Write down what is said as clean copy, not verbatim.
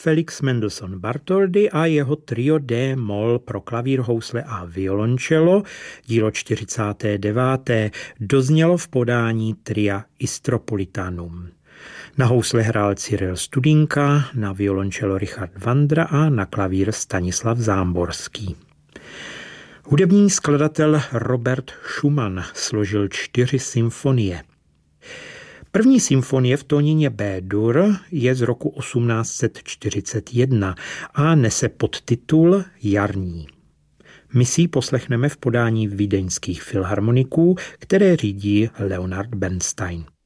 Felix Mendelssohn Bartholdy a jeho trio D-moll pro klavír, housle a violoncello, dílo 49. doznělo v podání tria Istropolitanum. Na housle hrál Cyril Studinka, na violoncello Richard Vondra a na klavír Stanislav Zámborský. Hudební skladatel Robert Schumann složil 4 symfonie. První symfonie v tónině B-dur je z roku 1841 a nese podtitul Jarní. My si ji poslechneme v podání vídeňských filharmoniků, které řídí Leonard Bernstein.